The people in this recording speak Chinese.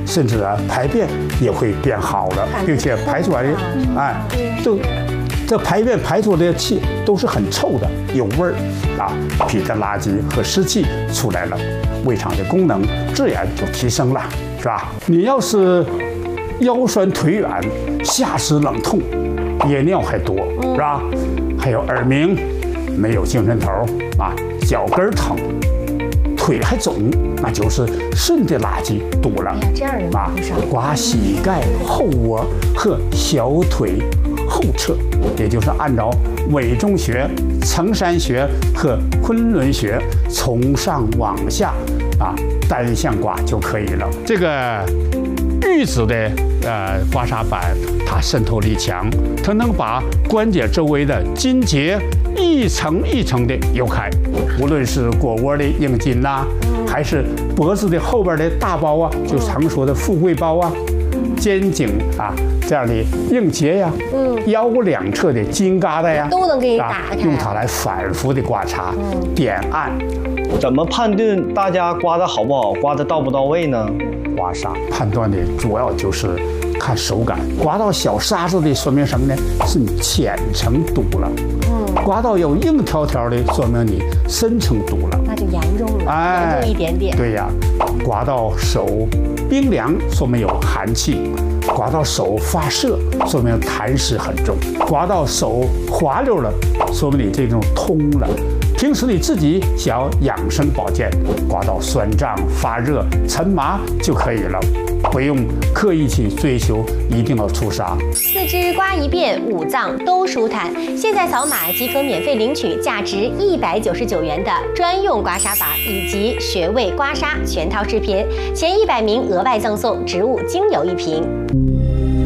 甚至排便也会变好了，并且排出来的，这排便排出来的气都是很臭的，有味儿啊，皮的垃圾和湿气出来了，胃肠的功能自然就提升了，是吧？你要是腰酸腿软、下肢冷痛、夜尿还多，是吧？还有耳鸣、没有精神头啊，脚跟疼。腿还肿，那就是肾的垃圾多了。 这样的啊， 刮膝盖后窝和小腿后侧，也就是按照委中穴、承山穴和昆仑穴从上往下啊单向刮就可以了。这个玉子的刮痧板，它渗透力强，它能把关节周围的筋结一层一层的游开，无论是腘窝的硬筋呐，还是脖子的后边的大包啊，就常说的富贵包啊，肩颈啊这样的硬结呀，腰两侧的筋疙瘩呀， 都能给你打开， 用它来反复的刮痧、点按。 怎么判断大家刮的好不好，刮的到不到位呢？ 刮痧判断的主要就是看手感，刮到小沙子的说明什么呢？是你浅层堵了。刮到有硬条条的，说明你深层堵了， 那就严重了，严重一点点。 对呀，刮到手冰凉，说明有寒气；刮到手发涩，说明痰湿很重；刮到手滑溜了，说明你这种通了。平时你自己想要养生保健，刮到酸胀、发热、沉麻就可以了，不用刻意去追求一定要出痧。 四肢刮一遍，五脏都舒坦。现在扫码即可免费领取价值199元的专用刮痧板以及穴位刮痧全套视频，前100名额外赠送植物精油1瓶。